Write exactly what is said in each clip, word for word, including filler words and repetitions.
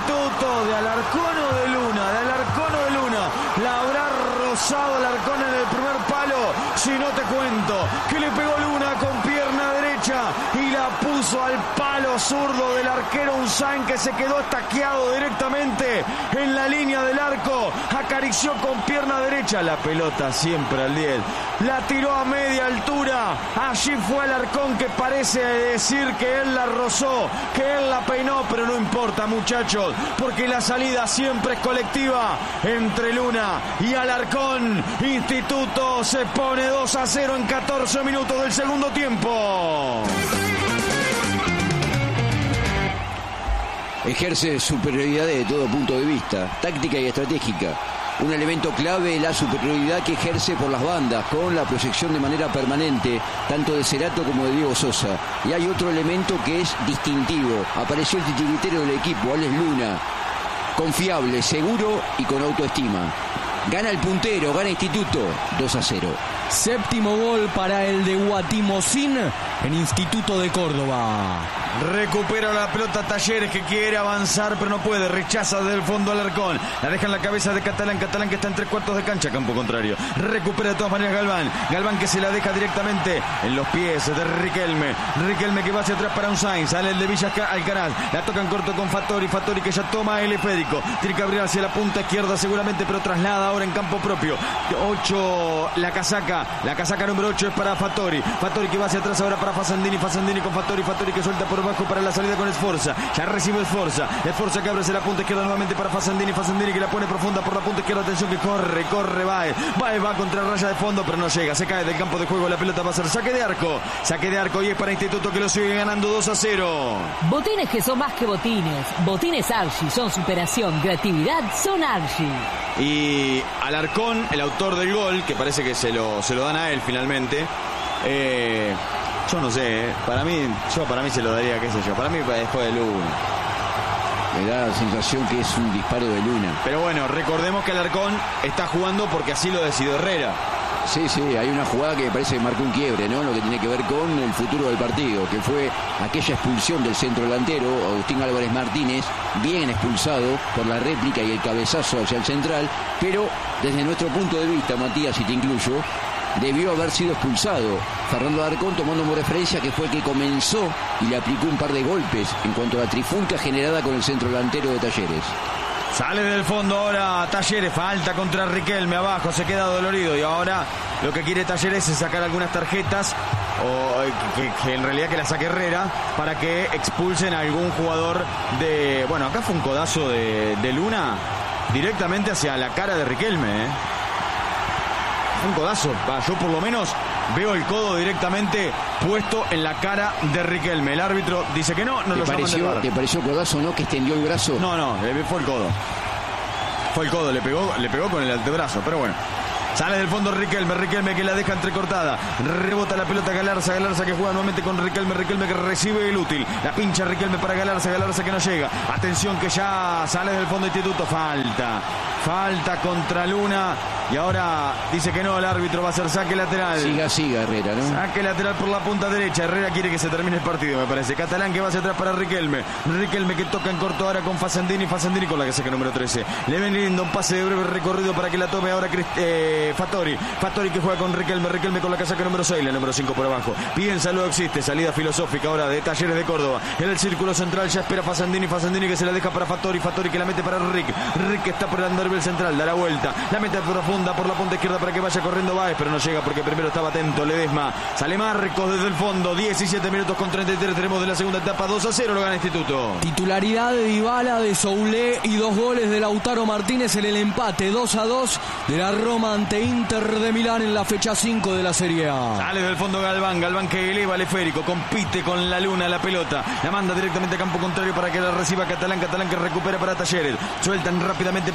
Instituto, de Alarcón o de Luna, de Alarcón o de Luna. La habrá rozado Alarcón en el primer palo, si no te cuento que le pegó Luna con pierna derecha y la puso al palo zurdo del arquero Unzain, que se quedó estaqueado directamente en la línea del arco. Acarició con pierna derecha la pelota siempre al diez, la tiró a media altura. Allí fue Alarcón, que parece decir que él la rozó, que él la peinó, pero no importa, muchachos, porque la salida siempre es colectiva entre Luna y Alarcón. Instituto se pone dos a cero en catorce minutos del segundo tiempo. Ejerce superioridad desde todo punto de vista, táctica y estratégica. Un elemento clave, la superioridad que ejerce por las bandas, con la proyección de manera permanente, tanto de Cerato como de Diego Sosa. Y hay otro elemento que es distintivo. Apareció el titiritero del equipo, Alex Luna. Confiable, seguro y con autoestima. Gana el puntero, gana Instituto, dos a cero. Séptimo gol para el de Guatimozín en Instituto de Córdoba. Recupera la pelota Talleres, que quiere avanzar pero no puede, rechaza desde el fondo Alarcón, la deja en la cabeza de Catalán, Catalán que está en tres cuartos de cancha, campo contrario, recupera de todas maneras Galván, Galván que se la deja directamente en los pies de Riquelme, Riquelme que va hacia atrás para Unzain, sale el de Villa Alcaraz, la toca en corto con Fattori, Fattori que ya toma el esférico, tiene que abrir hacia la punta izquierda seguramente, pero traslada ahora en campo propio, ocho la casaca, la casaca número ocho es para Fattori, Fattori que va hacia atrás ahora para Fasandini, Fasandini con Fattori, Fattori que suelta por abajo para la salida con Sforza, ya recibe Sforza, Sforza que abre hacia la punta izquierda nuevamente para Fasandini, Fasandini que la pone profunda por la punta izquierda, atención que corre, corre, va, va, va contra raya de fondo, pero no llega, se cae del campo de juego, la pelota va a ser saque de arco, saque de arco y es para Instituto, que lo sigue ganando dos a cero. Botines que son más que botines, botines Archie, son superación, creatividad, son Archie. Y Alarcón, el autor del gol, que parece que se lo, se lo dan a él finalmente, eh... yo no sé, ¿eh? para mí, yo para mí se lo daría, qué sé yo, para mí después de Luna. Me da la sensación que es un disparo de Luna. Pero bueno, recordemos que Alarcón está jugando porque así lo decidió Herrera. Sí, sí, hay una jugada que me parece que marcó un quiebre, ¿no? Lo que tiene que ver con el futuro del partido, que fue aquella expulsión del centro delantero, Agustín Álvarez Martínez, bien expulsado por la réplica y el cabezazo hacia el central, pero desde nuestro punto de vista, Matías, y te incluyo, debió haber sido expulsado. Fernando Alarcón, tomando como referencia que fue el que comenzó y le aplicó un par de golpes en cuanto a la trifulca generada con el centro delantero de Talleres. Sale del fondo ahora Talleres, falta contra Riquelme, abajo, se queda dolorido y ahora lo que quiere Talleres es sacar algunas tarjetas, o que, que en realidad que la saque Herrera, para que expulsen a algún jugador de... Bueno, acá fue un codazo de, de Luna directamente hacia la cara de Riquelme, ¿eh? Un codazo, va, yo por lo menos veo el codo directamente puesto en la cara de Riquelme. El árbitro dice que no, no lo llaman del V A R. ¿Te pareció codazo, no? Que extendió el brazo. No, no, fue el codo. Fue el codo, le pegó, le pegó con el antebrazo, pero bueno. Sale del fondo Riquelme, Riquelme que la deja entrecortada, rebota la pelota Galarza, Galarza que juega nuevamente con Riquelme, Riquelme que recibe el útil, la pincha Riquelme para Galarza, Galarza que no llega, atención que ya sale del fondo Instituto, falta, falta contra Luna, y ahora dice que no, el árbitro va a hacer saque lateral. Siga, siga Herrera, ¿no? Saque lateral por la punta derecha, Herrera quiere que se termine el partido, me parece. Catalán que va hacia atrás para Riquelme, Riquelme que toca en corto ahora con Fasandini, Fasandini con la que saca número trece, le ven lindo un pase de breve recorrido para que la tome ahora eh, Fattori, Fattori que juega con Riquelme, Riquelme con la casaca número seis, la número cinco por abajo, piensa luego existe, salida filosófica ahora de Talleres de Córdoba, en el círculo central ya espera Fasandini, Fasandini que se la deja para Fattori, Fattori que la mete para Rick, Rick que está por el andar del central, da la vuelta, la mete profunda por la punta izquierda para que vaya corriendo Báez, pero no llega porque primero estaba atento Ledesma, sale Marcos desde el fondo, diecisiete minutos con treinta y tres tenemos de la segunda etapa, dos a cero lo gana Instituto. Titularidad de Dybala, de Soulé y dos goles de Lautaro Martínez en el empate dos a dos de la Roma ante Inter de Milán en la fecha cinco de la Serie A. Sale del fondo Galván, Galván que eleva el esférico, compite con la Luna la pelota, la manda directamente a campo contrario para que la reciba Catalán, Catalán que recupera para Talleres, sueltan rápidamente para Fattori,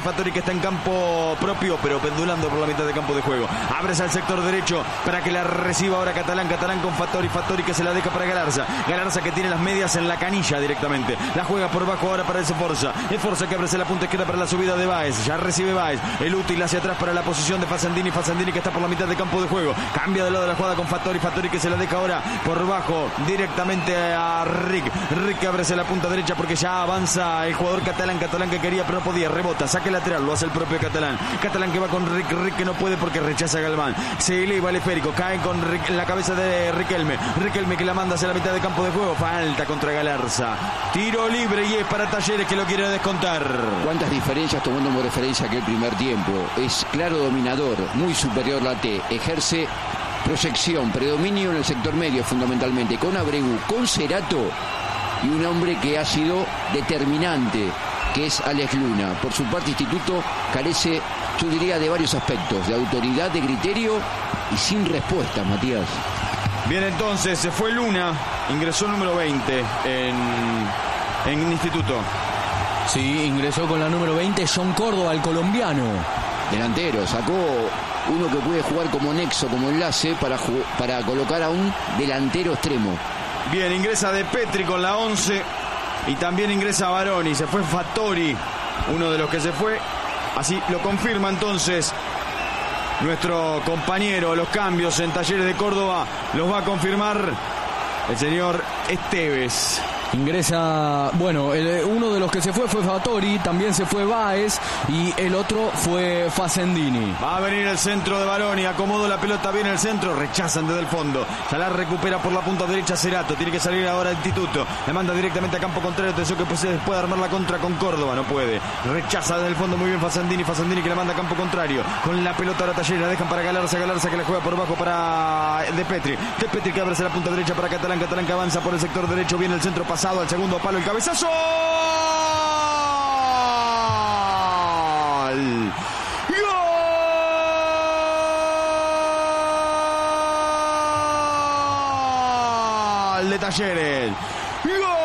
Fattori que está en campo propio, pero pendulando por la mitad de campo de juego. Abres al sector derecho para que la reciba ahora Catalán. Catalán con Fattori. Fattori que se la deja para Galarza. Galarza que tiene las medias en la canilla directamente. La juega por bajo ahora para ese Forza. Es Forza que abre la punta izquierda para la subida de Báez. Ya recibe Báez. El útil hacia atrás para la posición de Fasandini. Fasandini que está por la mitad de campo de juego. Cambia de lado de la jugada con Fattori. Fattori que se la deja ahora por bajo directamente a Rick. Rick que abre la punta derecha porque ya avanza el jugador catalán. Catalán que quería pero no podía. Rebota. Saque lateral. Lo hace el propio Catalán. Catalán que va con Rick. Rick que no puede porque rechaza a Galván. Se eleva el esférico. Cae con Rick en la cabeza de Riquelme. Riquelme que la manda hacia la mitad de campo de juego. Falta contra Galarza. Tiro libre y es para Talleres que lo quiere descontar. ¿Cuántas diferencias tomando como referencia aquel primer tiempo? Es claro dominador, muy superior la T. Ejerce proyección, predominio en el sector medio fundamentalmente. Con Abregu, con Cerato y un hombre que ha sido determinante, que es Alex Luna. Por su parte, Instituto carece, yo diría, de varios aspectos. De autoridad, de criterio y sin respuesta, Matías. Bien, entonces, se fue Luna. Ingresó el número veinte en, en Instituto. Sí, ingresó con la número veinte John Córdoba, el colombiano. Delantero, sacó uno que puede jugar como nexo, como enlace, para, para colocar a un delantero extremo. Bien, ingresa De Petri con la once y también ingresa Baroni. Se fue Fattori, uno de los que se fue. Así lo confirma entonces nuestro compañero. Los cambios en Talleres de Córdoba los va a confirmar el señor Esteves. Ingresa, bueno, el, uno de los que se fue fue Fattori, también se fue Báez y el otro fue Fasendini. Va a venir el centro de Baroni, acomodó la pelota bien el centro, rechazan desde el fondo. Ya la recupera por la punta derecha Cerato, tiene que salir ahora el Instituto. Le manda directamente a campo contrario, atención que puede, puede armar la contra con Córdoba, no puede. Rechaza desde el fondo muy bien Fasendini, Fasendini que le manda a campo contrario. Con la pelota ahora Talleres, la dejan para Galarza, Galarza que la juega por bajo para De Petri. De Petri que abre hacia la punta derecha para Catalán, Catalán que avanza por el sector derecho, viene el centro pasado al segundo palo, el cabezazo. ¡Gol! ¡Gol de Talleres! ¡Gol!